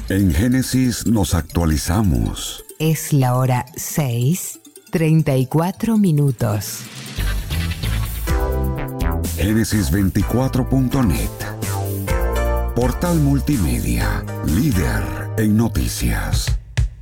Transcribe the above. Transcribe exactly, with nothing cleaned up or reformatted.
En Génesis nos actualizamos. Es la hora seis, treinta y cuatro minutos. Génesis veinticuatro punto net. Portal multimedia, líder en noticias.